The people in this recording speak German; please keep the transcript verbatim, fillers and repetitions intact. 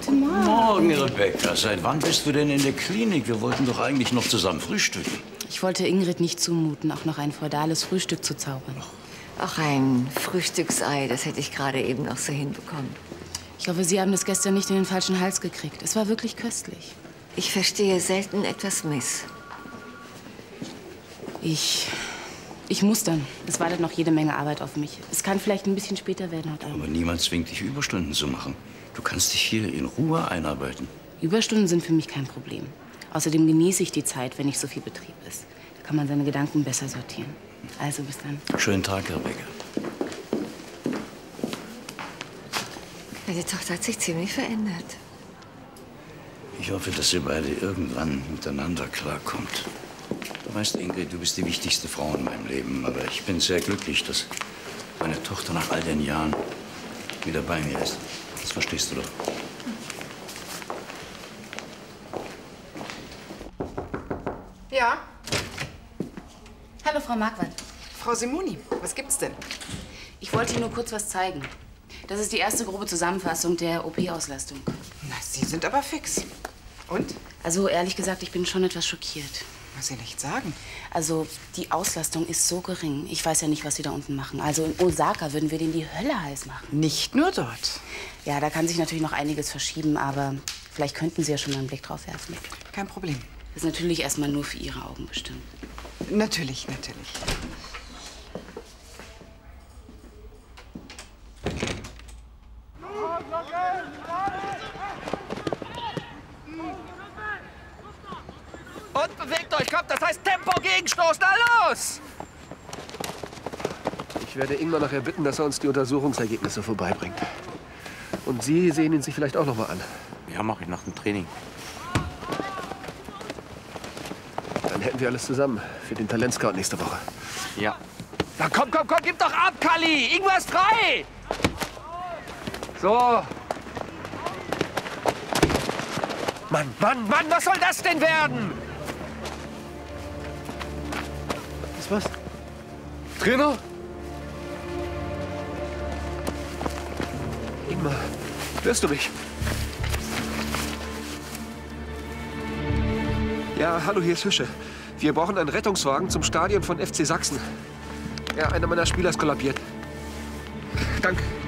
Guten Morgen. Morgen, Rebecca. Seit wann bist du denn in der Klinik? Wir wollten doch eigentlich noch zusammen frühstücken. Ich wollte Ingrid nicht zumuten, auch noch ein feudales Frühstück zu zaubern. Auch ein Frühstücksei, das hätte ich gerade eben noch so hinbekommen. Ich hoffe, Sie haben das gestern nicht in den falschen Hals gekriegt. Es war wirklich köstlich. Ich verstehe selten etwas miss. Ich... Ich muss dann. Es wartet noch jede Menge Arbeit auf mich. Es kann vielleicht ein bisschen später werden heute Abend. Aber niemand zwingt dich, Überstunden zu machen. Du kannst dich hier in Ruhe einarbeiten. Überstunden sind für mich kein Problem. Außerdem genieße ich die Zeit, wenn nicht so viel Betrieb ist. Da kann man seine Gedanken besser sortieren. Also, bis dann. Schönen Tag, Rebecca. Meine Tochter hat sich ziemlich verändert. Ich hoffe, dass ihr beide irgendwann miteinander klarkommt. Du weißt, Ingrid, du bist die wichtigste Frau in meinem Leben. Aber ich bin sehr glücklich, dass meine Tochter nach all den Jahren wieder bei mir ist. Das verstehst du doch. Ja, Hallo, Frau Marquardt. Frau Simoni, was gibt's denn? Ich wollte Ihnen nur kurz was zeigen. Das ist die erste grobe Zusammenfassung der O P-Auslastung. Na, Sie sind aber fix. Und? Also, ehrlich gesagt, ich bin schon etwas schockiert. Was Sie nicht sagen. Also, die Auslastung ist so gering. Ich weiß ja nicht, was Sie da unten machen. Also, in Osaka würden wir denen die Hölle heiß machen. Nicht nur dort. Ja, da kann sich natürlich noch einiges verschieben, aber vielleicht könnten Sie ja schon mal einen Blick drauf werfen. Kein Problem. Das ist natürlich erstmal nur für Ihre Augen bestimmt. Natürlich, natürlich. Und bewegt euch, kommt, das heißt Tempo, Gegenstoß, na los! Ich werde Ingmar nachher bitten, dass er uns die Untersuchungsergebnisse vorbeibringt. Und Sie sehen ihn sich vielleicht auch noch mal an. Ja, mach ich nach dem Training. Dann hätten wir alles zusammen für den Talentscout nächste Woche. Ja. Na komm, komm, komm, gib doch ab, Kalli! Ingmar ist frei! So. Mann, Mann, Mann, was soll das denn werden? Ist was? Trainer? Ingmar, hörst du mich? Ja, hallo, hier ist Hüsche. Wir brauchen einen Rettungswagen zum Stadion von F C Sachsen. Ja, einer meiner Spieler ist kollabiert. Danke.